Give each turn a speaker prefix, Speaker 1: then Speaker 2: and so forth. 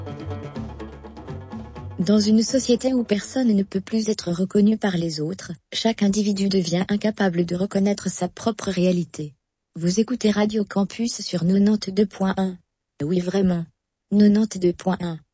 Speaker 1: Dans une société où personne ne peut plus être reconnu par les autres, chaque individu devient incapable de reconnaître sa propre réalité. Vous écoutez Radio Campus sur 92.1. Oui vraiment. 92.1.